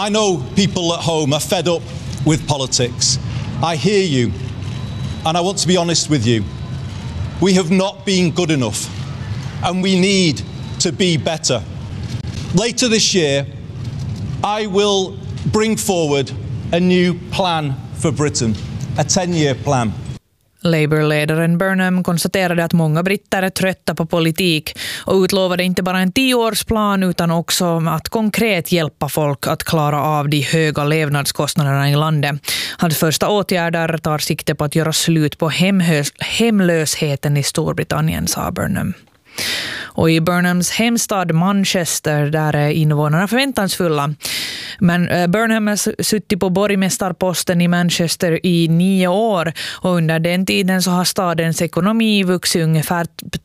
I know people at home are fed up with politics. I hear you, and I want to be honest with you. We have not been good enough, and we need to be better. Later this year, I will bring forward a new plan for Britain, a 10-year plan. Labour-ledaren Burnham konstaterade att många britter är trötta på politik och utlovade inte bara en 10-årsplan utan också att konkret hjälpa folk att klara av de höga levnadskostnaderna i landet. Hans första åtgärder tar sikte på att göra slut på hemlösheten i Storbritannien, sa Burnham. Och i Burnhams hemstad Manchester där är invånarna förväntansfulla. Men Burnham har suttit på borgmästarposten i Manchester i 9 år och under den tiden så har stadens ekonomi vuxit ungefär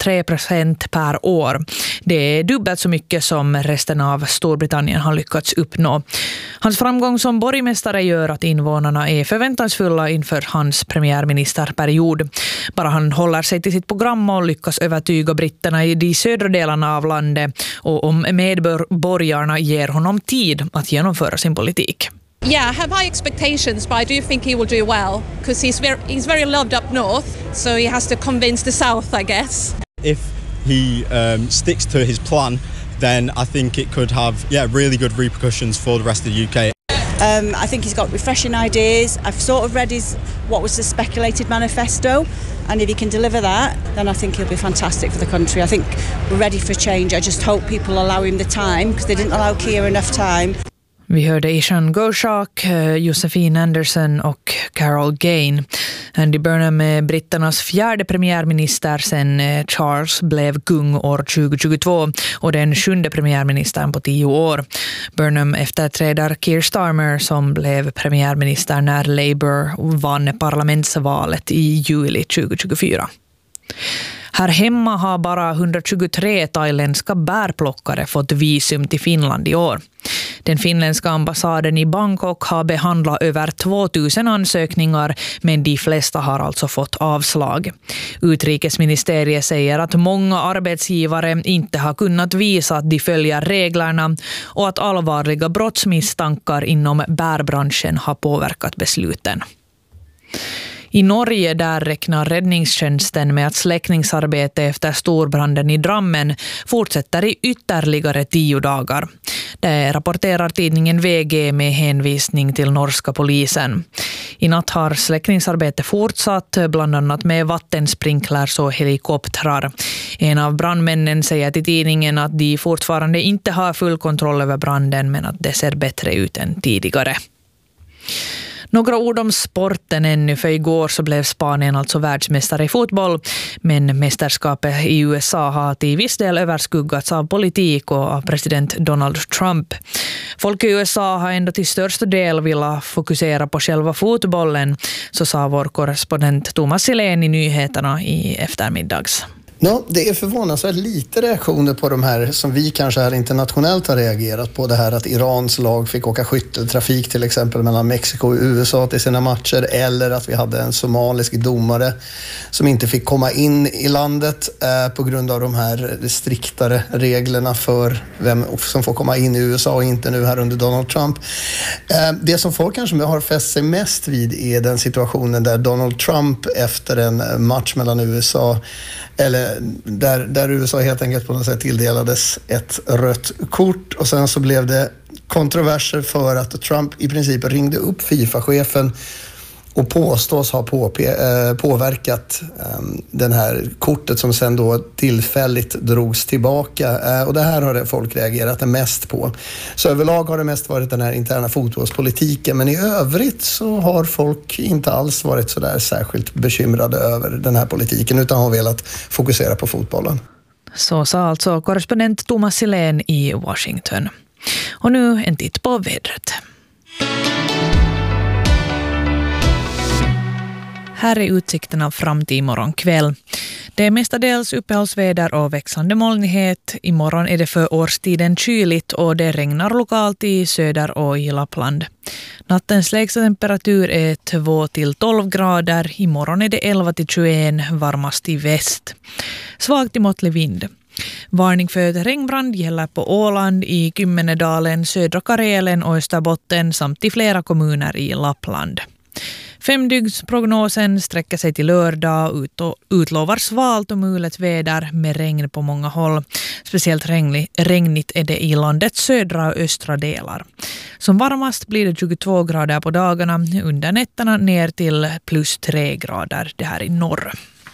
3% per år. Det är dubbelt så mycket som resten av Storbritannien har lyckats uppnå. Hans framgång som borgmästare gör att invånarna är förväntansfulla inför hans premiärministerperiod. Bara han håller sig till sitt program och lyckas övertyga britterna i de södra delarna av landet och om medborgarna ger honom tid att genomföra sin politik. Yeah, I have high expectations, but I do think he will do well because he's very loved up north, so he has to convince the south, I guess. If he sticks to his plan, then I think it could have really good repercussions for the rest of the UK. I think he's got refreshing ideas. I've sort of read what was the speculated manifesto, and if he can deliver that, then I think he'll be fantastic for the country. I think we're ready for change. I just hope people allow him the time, because they didn't allow Keir enough time. Vi hörde Ishan Goshak, Josephine Anderson och Carol Gain. Andy Burnham är britternas 4:e premiärminister sedan Charles blev kung år 2022 och den 7:e premiärministern på 10 år. Burnham efterträder Keir Starmer som blev premiärminister när Labour vann parlamentsvalet i juli 2024. Här hemma har bara 123 thailändska bärplockare fått visum till Finland i år. Den finländska ambassaden i Bangkok har behandlat över 2000 ansökningar, men de flesta har alltså fått avslag. Utrikesministeriet säger att många arbetsgivare inte har kunnat visa att de följer reglerna och att allvarliga brottsmisstankar inom bärbranschen har påverkat besluten. I Norge där räknar räddningstjänsten med att släckningsarbete efter storbranden i Drammen fortsätter i ytterligare 10 dagar. Det rapporterar tidningen VG med hänvisning till norska polisen. I natt har släckningsarbete fortsatt, bland annat med vattensprinklers och helikoptrar. En av brandmännen säger till tidningen att de fortfarande inte har full kontroll över branden, men att det ser bättre ut än tidigare. Några ord om sporten ännu, för igår så blev Spanien alltså världsmästare i fotboll, men mästerskapet i USA har till viss del överskuggats av politik och av president Donald Trump. Folk i USA har ändå till största del velat fokusera på själva fotbollen, så sa vår korrespondent Thomas Silén i nyheterna i eftermiddags. Ja, det är förvånansvärt lite reaktioner på de här som vi kanske här internationellt har reagerat på. Det här att Irans lag fick åka skytteltrafik till exempel mellan Mexiko och USA till sina matcher, eller att vi hade en somalisk domare som inte fick komma in i landet på grund av de här striktare reglerna för vem som får komma in i USA och inte nu här under Donald Trump. Det som folk kanske har fäst sig mest vid är den situationen där Donald Trump efter en match mellan USA, eller där USA helt enkelt på något sätt tilldelades ett rött kort, och sen så blev det kontroverser för att Trump i princip ringde upp FIFA-chefen och påstås ha påverkat den här kortet som sen då tillfälligt drogs tillbaka. Och det här har folk reagerat mest på. Så överlag har det mest varit den här interna fotbollspolitiken, men i övrigt så har folk inte alls varit så där särskilt bekymrade över den här politiken utan har velat fokusera på fotbollen. Så sa alltså korrespondent Thomas Silén i Washington. Och nu en titt på vädret. Här är utsikterna fram till imorgon kväll. Det är mestadels uppehållsväder och växlande molnighet. Imorgon är det för årstiden kyligt och det regnar lokalt i söder och i Lappland. Nattens lägsta temperatur är 2-12 grader. Imorgon är det 11-21, varmast i väst. Svag till måttlig vind. Varning för ett regnbrand gäller på Åland, i Kymmenedalen, södra Karelen och Österbotten samt i flera kommuner i Lappland. 5-dygnsprognosen sträcker sig till lördag och utlovar svalt och mulet väder med regn på många håll. Speciellt regnigt är det i landets södra och östra delar. Som varmast blir det 22 grader på dagarna, under nätterna ner till plus 3 grader det här i norr.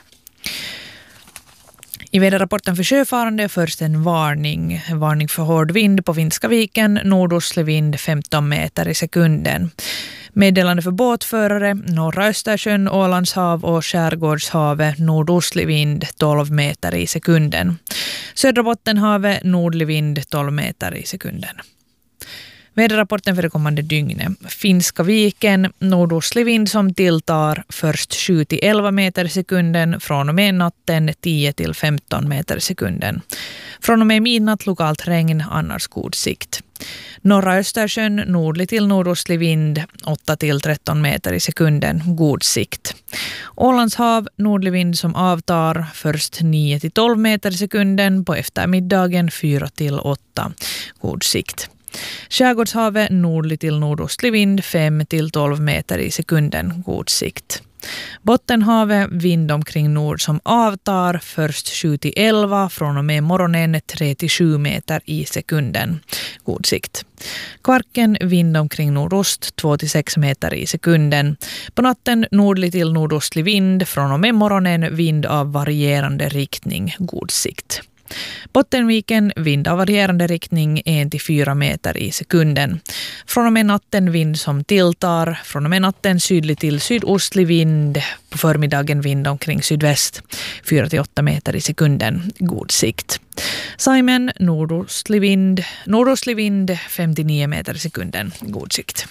I väderrapporten för sjöfarande först en varning. Varning för hård vind på Finska viken, nordostlig vind 15 meter i sekunden. Meddelande för båtförare, norra Östersjön, Ålandshav och Skärgårdshavet, nordostlig vind 12 meter i sekunden. Södra Bottenhavet, nordlig vind 12 meter i sekunden. Väderrapporten för det kommande dygnet. Finska viken, nordostlig vind som tilltar först 7-11 meter i sekunden, från och med natten 10-15 meter i sekunden. Från och med midnatt lokalt regn, annars god sikt. Norra Östersjön, nordlig till nordostlig vind 8-13 meter i sekunden, god sikt. Ålandshav, nordlig vind som avtar först 9-12 meter i sekunden, på eftermiddagen 4-8, god sikt. Skärgårdshavet, nordlig till nordostlig vind 5-12 meter i sekunden, god sikt. Bottenhavet, vind omkring nord som avtar först 7-11, från och med morgonen 3-7 meter i sekunden, god sikt. Kvarken, vind omkring nordost 2-6 meter i sekunden. På natten nordlig till nordostlig vind, från och med morgonen vind av varierande riktning, god sikt. Bottenviken, vind av varierande riktning 1-4 meter i sekunden. Från och med natten vind som tilltar. Från och med natten sydlig till sydostlig vind. På förmiddagen vind omkring sydväst 4-8 meter i sekunden. God sikt. Saimen, nordostlig vind 5-9 meter i sekunden. God sikt.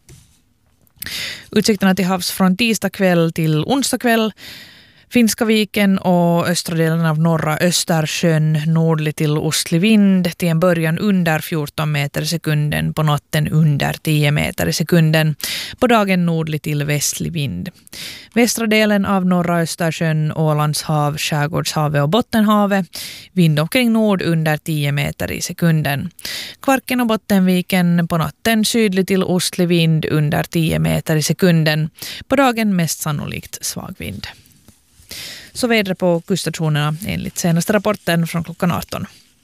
Utsikterna till havs från tisdag kväll till onsdag kväll. Finska viken och östra delen av norra Östersjön, nordlig till ostlig vind, till en början under 14 meter i sekunden, på natten under 10 meter i sekunden, på dagen nordlig till västlig vind. Västra delen av norra Östersjön, Ålandshav, Skärgårdshavet och Bottenhavet, vind omkring nord under 10 meter i sekunden. Kvarken och Bottenviken, på natten sydlig till ostlig vind under 10 meter i sekunden, på dagen mest sannolikt svag vind. Så vädret på kuststationerna enligt senaste rapporten från klockan 18.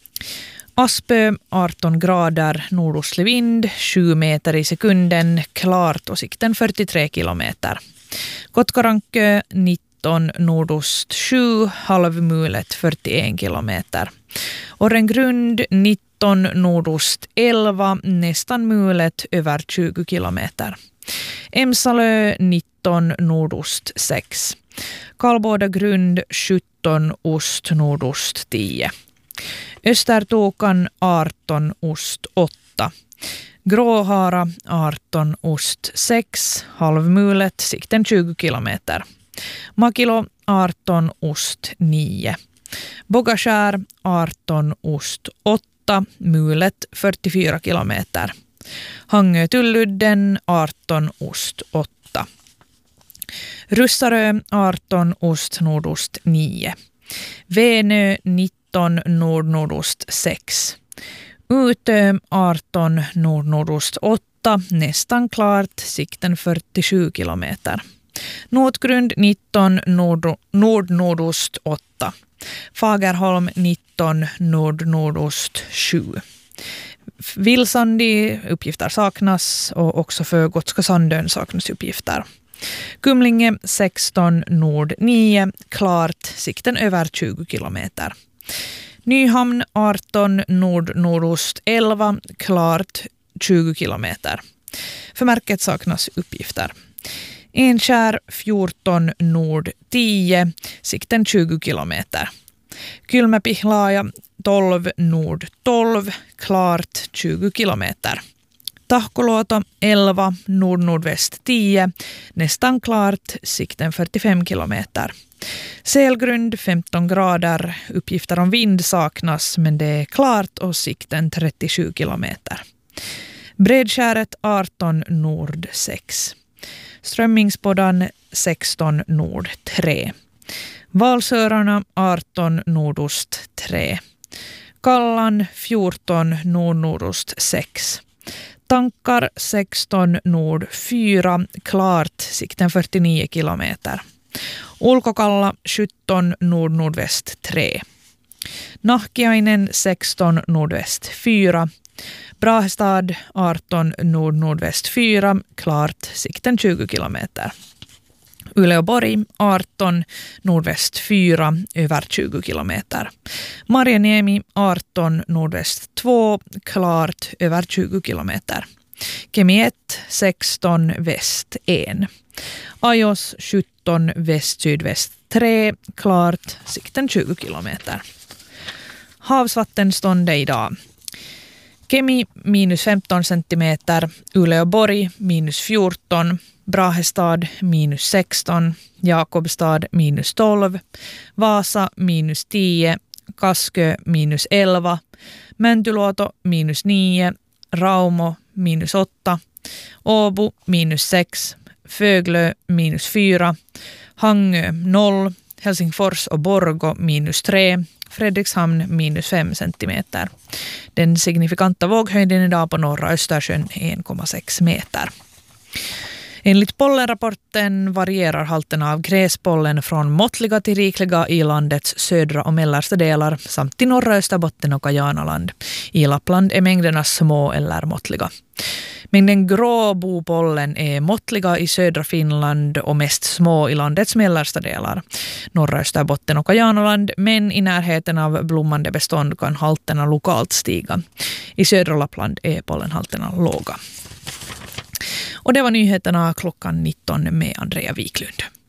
Aspö 18 grader, nordostlig vind 7 meter i sekunden, klart och sikten 43 kilometer. Kotkarankö 19 nordost 7, halvmulet 41 kilometer. Orrengrund 19 nordost 11, nästan mulet över 20 kilometer. Emsalö 19 nordost 6. Karlbåda grund 17 ost nordost 10. Östertokan 18 ost 8. Gråhara 18 ost 6. Halvmulet sikten 20 kilometer. Makilo 18 ost 9. Bogaskär 18 ost 8. Mulet 44 kilometer. Hangö Tulludden 18 ost 8. Russarö 18 ost nordost 9. Venö 19 nord-nordost 6. Utö 18 nord-nordost 8, nästan klart, sikten 47 kilometer. Notgrund 19 nord-nordost 8. Fagerholm 19 nord-nordost 7. Vilsandi uppgifter saknas och också för Gotska Sandön saknas uppgifter. Kumlinge 16 nord 9, klart, sikten över 20 kilometer. Nyhamn 18 nord-nordost 11, klart 20 kilometer. För märket saknas uppgifter. Enskär 14 nord 10, sikten 20 kilometer. Kylmäpihlaja 12 nord 12, klart 20 kilometer. Tahkoluoto 11, nord-nordväst 10, nästan klart, sikten 45 kilometer. Selgrund 15 grader, uppgifter om vind saknas men det är klart och sikten 37 kilometer. Bredskäret 18 nord 6. Strömmingsboddan 16 nord 3. Valsörarna 18 nordost 3. Kallan 14, nord-nordost 6. Tankar 16, nord 4, klart, sikten 49 kilometer. Ulkokalla 17, nord-nordväst 3. Nahkiainen 16, nordväst 4. Brahestad 18, nord-nordväst 4, klart, sikten 20 kilometer. Uleåborg 18, nordväst 4, över 20 kilometer. Marjaniemi 18, nordväst 2, klart, över 20 kilometer. Kemi 1, 16, väst 1. Ajos 17, väst-sydväst 3, klart, sikten 20 kilometer. Havsvattenståndet idag. Kemi minus 15 centimeter, Uleåborg minus 14, Brahestad minus 16, Jakobstad minus 12, Vasa minus 10, Kaskö minus 11, Mäntyluoto minus 9, Raumo minus 8, Åbo minus 6, Föglö minus 4, Hangö 0, Helsingfors och Borgo minus 3, Fredrikshamn minus 5 centimeter. Den signifikanta våghöjden idag på norra Östersjön är 1,6 meter. Enligt pollenrapporten varierar halterna av gräspollen från måttliga till rikliga i landets södra och mellersta delar samt i norra Österbotten och Kajanaland. I Lappland är mängderna små eller måttliga. Mängden gråbopollen är måttliga i södra Finland och mest små i landets mellersta delar. Norra Österbotten och Kajanaland, men i närheten av blommande bestånd kan halterna lokalt stiga. I södra Lappland är pollenhalterna låga. Och det var nyheterna klockan 19 med Andrea Wiklund.